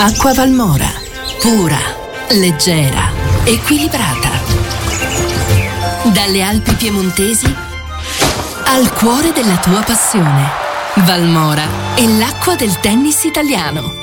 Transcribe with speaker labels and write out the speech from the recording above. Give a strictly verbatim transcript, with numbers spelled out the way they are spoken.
Speaker 1: Acqua Valmora, pura, leggera, equilibrata. Dalle Alpi piemontesi al cuore della tua passione. Valmora è l'acqua del tennis italiano.